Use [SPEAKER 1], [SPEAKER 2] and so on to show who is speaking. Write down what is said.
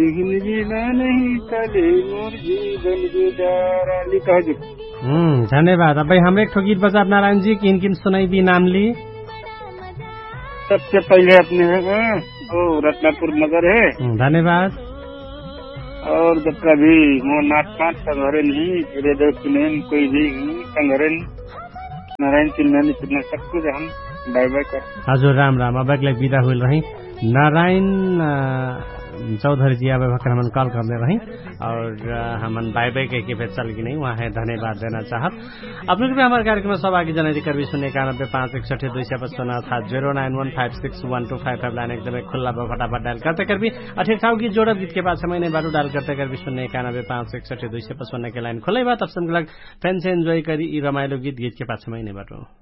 [SPEAKER 1] बिन जीना नहीं चले मोर जीवन गुजारा। लिखा हजुर।
[SPEAKER 2] धन्यवाद। अब हम एक ठो गीत बजा नारायण जी, किन किन सुनाई दी नाम ली।
[SPEAKER 1] सबसे पहले अपने वो रत्नापुर नगर है।
[SPEAKER 2] धन्यवाद।
[SPEAKER 1] और जब कभी वो नाटपाट संघरे नहीं हृदय सुने कोई भी संघरे नारायण चिन्ह चिन्ह सब कुछ हम बाय बाय कर।
[SPEAKER 2] हजुर राम राम। अब अगले विदा हुई रही नारायण चौधरी जी। अब भक्कर हमन कॉल करने रही और हमन बाय बाय कह के फिर चल गई नहीं। वहाँ है धन्यवाद देना चाहत। अपने भी हमारे कार्यक्रम में सहभागी जनरी कर भी सुने 91566255 अर्थात 0915612555 लाइन एकदम खुला फटाफट डायल करते कर भी अठे ठाव गीत जोड़ा गीत के पास महीने बारू डायल करते कर भी सुनने 91566255 के लाइन खुले बात अब लग फैन से एंजॉय करी रमाइलो गीत के पास महीने बारू।